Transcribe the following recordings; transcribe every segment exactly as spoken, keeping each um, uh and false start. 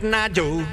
Na du.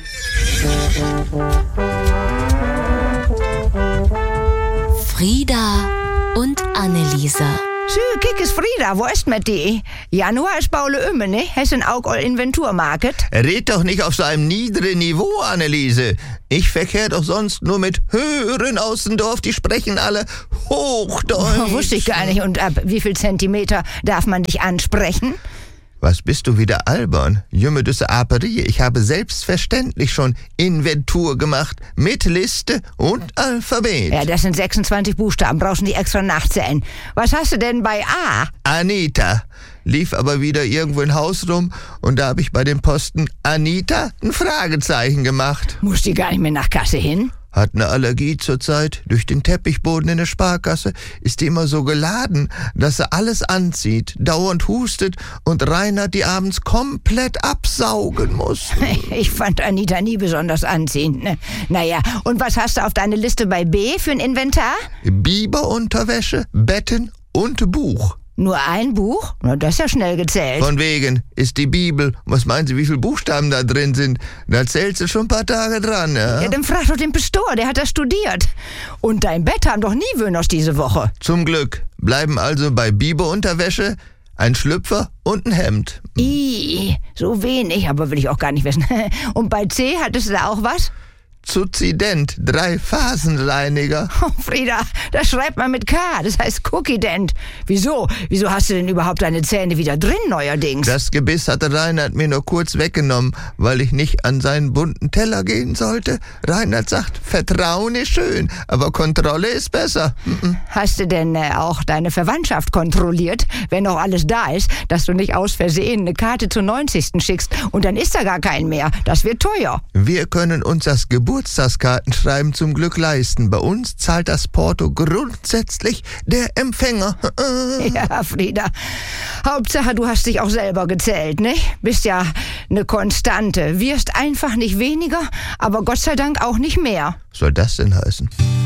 Frieda und Anneliese. So, kijk eens Frieda, wo ist mit die? Januar ist Baule Ümme, ne? Hast du auch all Inventurmarket? Red doch nicht auf so einem niedrigen Niveau, Anneliese. Ich verkehr doch sonst nur mit Höheren aus dem Dorf, die sprechen alle Hochdeutsch. Oh, wusste ich gar nicht. Und ab wie viel Zentimeter darf man dich ansprechen? Was bist du wieder albern? Jümme düsse Aperie. Ich habe selbstverständlich schon Inventur gemacht. Mit Liste und Alphabet. Ja, das sind sechsundzwanzig Buchstaben. Brauchst du nicht extra nachzählen. Was hast du denn bei A? Anita. Lief aber wieder irgendwo im Haus rum und da habe ich bei dem Posten Anita ein Fragezeichen gemacht. Muss die gar nicht mehr nach Kasse hin? Hat eine Allergie zurzeit. Durch den Teppichboden in der Sparkasse ist die immer so geladen, dass sie alles anzieht, dauernd hustet und Reinhard die abends komplett absaugen muss. Ich fand Anita nie besonders anziehend. Ne? Naja, und was hast du auf deine Liste bei B für ein Inventar? Biberunterwäsche, Betten und Buch. Nur ein Buch? Na, das ist ja schnell gezählt. Von wegen, ist die Bibel. Was meinen Sie, wie viele Buchstaben da drin sind? Da zählt sie schon ein paar Tage dran, ja? Ja, dann frag doch den Pastor, der hat das studiert. Und dein Bett haben doch nie Wöhners diese Woche. Zum Glück. Bleiben also bei Biberunterwäsche, ein Schlüpfer und ein Hemd. Ih, so wenig, aber will ich auch gar nicht wissen. Und bei C hattest du da auch was? Zuzident, Drei-Phasen-Reiniger. Oh, Frieda, das schreibt man mit K, das heißt Cookie-Dent. Wieso? Wieso hast du denn überhaupt deine Zähne wieder drin neuerdings? Das Gebiss hatte Reinhard mir nur kurz weggenommen, weil ich nicht an seinen bunten Teller gehen sollte. Reinhard sagt, Vertrauen ist schön, aber Kontrolle ist besser. Mm-mm. Hast du denn äh, auch deine Verwandtschaft kontrolliert, wenn noch alles da ist, dass du nicht aus Versehen eine Karte zur neunzigsten schickst und dann ist da gar kein mehr. Das wird teuer. Wir können uns das Geburtstagskartenschreiben zum Glück leisten. Bei uns zahlt das Porto grundsätzlich der Empfänger. Ja, Frieda. Hauptsache, du hast dich auch selber gezählt, ne? Bist ja eine Konstante. Wirst einfach nicht weniger, aber Gott sei Dank auch nicht mehr. Was soll das denn heißen?